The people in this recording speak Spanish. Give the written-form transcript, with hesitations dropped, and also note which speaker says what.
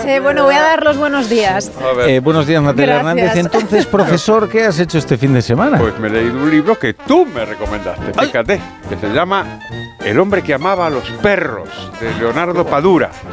Speaker 1: Bueno, voy a dar los buenos días.
Speaker 2: Buenos días, Natalia
Speaker 1: Gracias.
Speaker 2: Hernández. Entonces, profesor, ¿qué has hecho este fin de semana?
Speaker 3: Pues me he leído un libro que tú me recomendaste, fíjate, que se llama El hombre que amaba a los perros, de Leonardo Padura.